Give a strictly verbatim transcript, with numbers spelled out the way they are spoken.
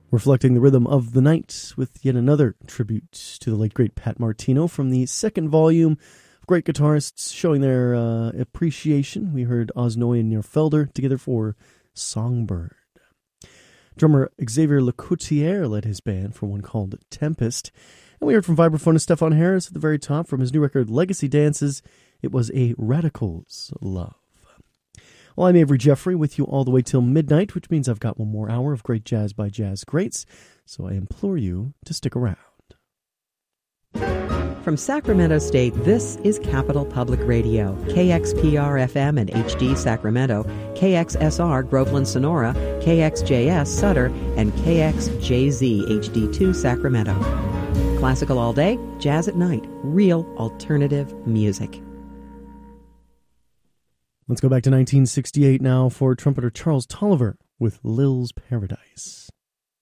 Reflecting the rhythm of the night with yet another tribute to the late great Pat Martino from the second volume of great guitarists showing their uh, appreciation. We heard Osnoy and Neerfelder together for Songbird. Drummer Xavier Lecoutier led his band for one called Tempest. And we heard from vibraphone and Stefan Harris at the very top from his new record Legacy Dances. It was A Radical's Love. Well, I'm Avery Jeffrey with you all the way till midnight, which means I've got one more hour of great jazz by jazz greats, so I implore you to stick around. From Sacramento State, this is Capital Public Radio, K X P R F M and H D Sacramento, K X S R Groveland Sonora, K X J S Sutter, and K X J Z H D two Sacramento. Classical all day, jazz at night, real alternative music. Let's go back to nineteen sixty-eight now for trumpeter Charles Tolliver with Lil's Paradise.